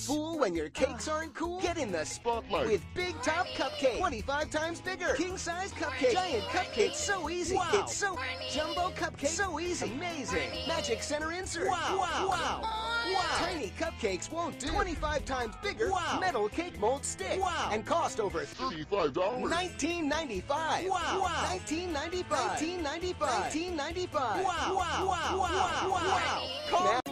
fool when your cakes aren't cool? Get in the spotlight with Big Top Cupcake. 25 times bigger. King-size cupcake. Giant cupcake. So easy. Wow. It's so jumbo cupcake. So easy. Amazing. Magic center insert. Wow. Wow. Wow. Wow. Tiny cupcakes won't do. 25 times bigger. Wow. Metal cake mold stick. Wow. And cost over $35. $19.95. Wow. Wow. $19.95. $19.95. $19.95. Wow. Wow. Wow. Wow. Wow. Wow. Call